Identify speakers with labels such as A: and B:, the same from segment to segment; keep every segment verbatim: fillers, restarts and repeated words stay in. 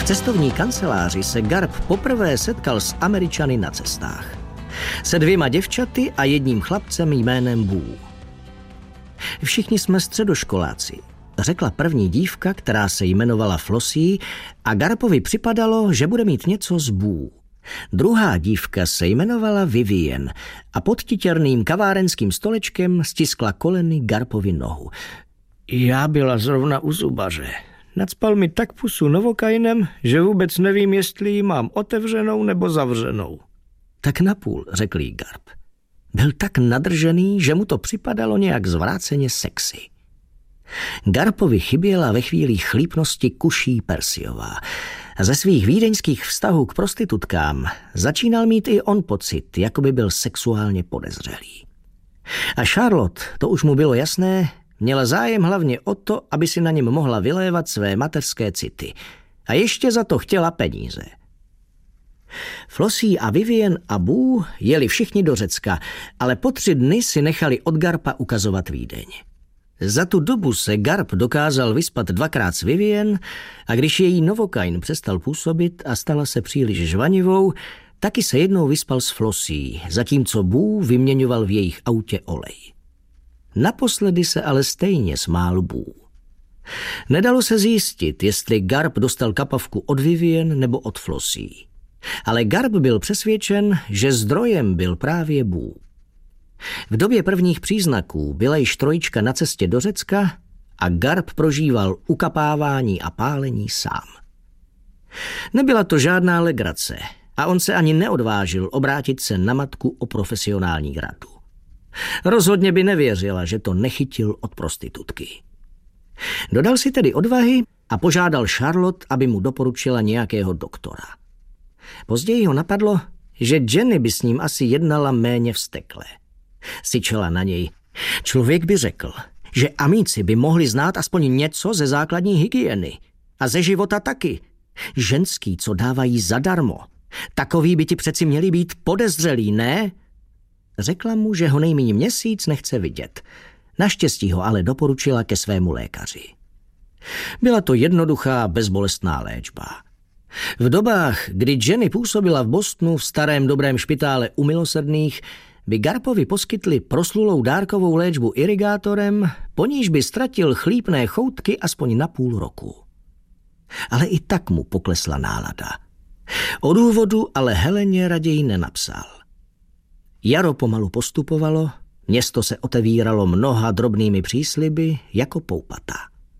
A: V cestovní kanceláři se Garb poprvé setkal s Američany na cestách. Se dvěma děvčaty a jedním chlapcem jménem Boo. Všichni jsme středoškoláci, řekla první dívka, která se jmenovala Flossie, a Garbovi připadalo, že bude mít něco s Boo. Druhá dívka se jmenovala Vivien a pod titěrným kavárenským stolečkem stiskla koleny Garbovi nohu. Já byla zrovna u zubaře. Nacpal mi tak pusu novokainem, že vůbec nevím, jestli ji mám otevřenou nebo zavřenou. Tak napůl, řekl jí Garb. Byl tak nadržený, že mu to připadalo nějak zvráceně sexy. Garbovi chyběla ve chvíli chlípnosti kuší Persiová. A ze svých vídeňských vztahů k prostitutkám začínal mít i on pocit, jako by byl sexuálně podezřelý. A Charlotte, to už mu bylo jasné, měla zájem hlavně o to, aby si na něm mohla vylévat své mateřské city. A ještě za to chtěla peníze. Flossie a Vivien a Boo jeli všichni do Řecka, ale po tři dny si nechali od Garba ukazovat Vídeň. Za tu dobu se Garb dokázal vyspat dvakrát s Vivien a když její novokain přestal působit a stala se příliš žvanivou, taky se jednou vyspal s Flossie, zatímco Boo vyměňoval v jejich autě olej. Naposledy se ale stejně smál Boo. Nedalo se zjistit, jestli Garb dostal kapavku od Vivien nebo od Flossie. Ale Garb byl přesvědčen, že zdrojem byl právě Boo. V době prvních příznaků byla již trojička na cestě do Řecka a Garb prožíval ukapávání a pálení sám. Nebyla to žádná legrace a on se ani neodvážil obrátit se na matku o profesionální radu. Rozhodně by nevěřila, že to nechytil od prostitutky. Dodal si tedy odvahy a požádal Charlotte, aby mu doporučila nějakého doktora. Později ho napadlo, že Jenny by s ním asi jednala méně vztekle. Syčela na něj. Člověk by řekl, že amíci by mohli znát aspoň něco ze základní hygieny. A ze života taky. Ženský, co dávají zadarmo. Takový by ti přeci měli být podezřelí, ne? Řekla mu, že ho nejméně měsíc nechce vidět. Naštěstí ho ale doporučila ke svému lékaři. Byla to jednoduchá, bezbolestná léčba. V dobách, kdy Jenny působila v Bostonu v starém dobrém špitále u milosrdných, by Garbovi poskytli proslulou dárkovou léčbu irigátorem, po níž by ztratil chlípné choutky aspoň na půl roku. Ale i tak mu poklesla nálada. O důvodu ale Heleně raději nenapsal. Jaro pomalu postupovalo, město se otevíralo mnoha drobnými přísliby jako poupata.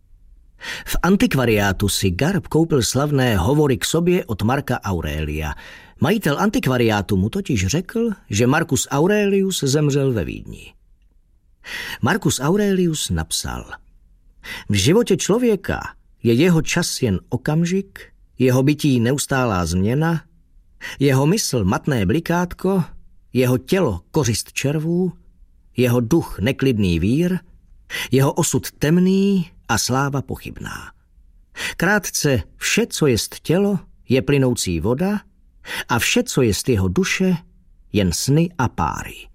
A: V antikvariátu si Garb koupil slavné Hovory k sobě od Marka Aurelia. Majitel antikvariátu mu totiž řekl, že Marcus Aurelius zemřel ve Vídni. Marcus Aurelius napsal: v životě člověka je jeho čas jen okamžik, jeho bytí neustálá změna, jeho mysl matné blikátko, jeho tělo kořist červů, jeho duch neklidný vír, jeho osud temný a sláva pochybná. Krátce, vše, co jest tělo, je plynoucí voda a vše, co jest jeho duše, jen sny a páry.